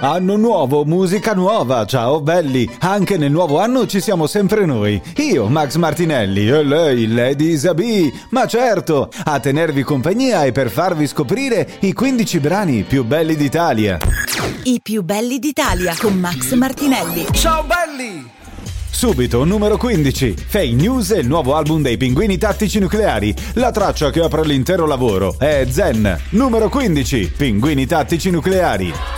Anno nuovo, musica nuova, ciao belli! Anche nel nuovo anno ci siamo sempre noi. Io, Max Martinelli, e lei, Lady Isabi. Ma certo, a tenervi compagnia e per farvi scoprire i 15 brani più belli d'Italia. I più belli d'Italia con Max Martinelli. Ciao belli! Subito, numero 15. Fake News è il nuovo album dei Pinguini Tattici Nucleari. La traccia che apre l'intero lavoro è Zen. Numero 15. Pinguini Tattici Nucleari.